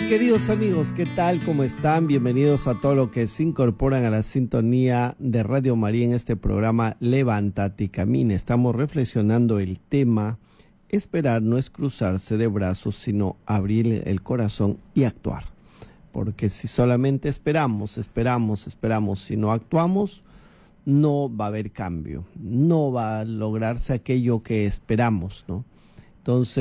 queridos amigos, ¿qué tal? ¿Cómo están? Bienvenidos a todos los que se incorporan a la sintonía de Radio María en este programa Levántate y Camina. Estamos reflexionando el tema: esperar no es cruzarse de brazos, sino abrir el corazón y actuar. Porque si solamente esperamos, si no actuamos, no va a haber cambio, no va a lograrse aquello que esperamos, ¿no? Entonces,